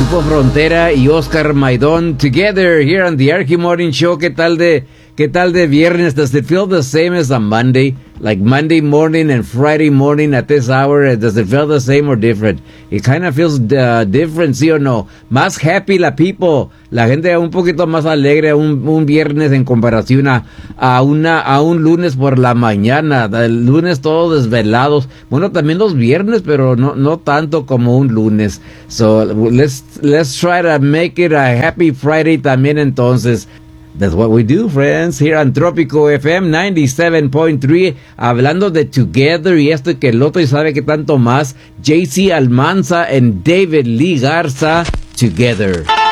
Grupo Frontera y Oscar Maidón together here on the Archie Morning Show. ¿Qué tal de viernes? Does it feel the same as a Monday? Like Monday morning and Friday morning at this hour, does it feel the same or different? It kind of feels different, ¿sí o no? Más happy la people, la gente un poquito más alegre un viernes en comparación a un lunes por la mañana. El lunes todos desvelados. Bueno, también los viernes, pero no tanto como un lunes. So let's try to make it a happy Friday también entonces. That's what we do, friends, here on Trópico FM 97.3, hablando de Together y esto y que el otro y sabe que tanto más. JC Almanza and David Lee Garza, Together.